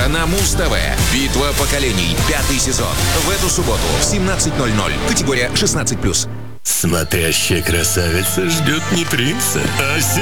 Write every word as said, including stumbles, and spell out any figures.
Скоро на Муз-ТВ. Битва поколений. Пятый сезон. В эту субботу в семнадцать ноль ноль. Категория шестнадцать плюс. Смотрящая красавица ждет не принца, а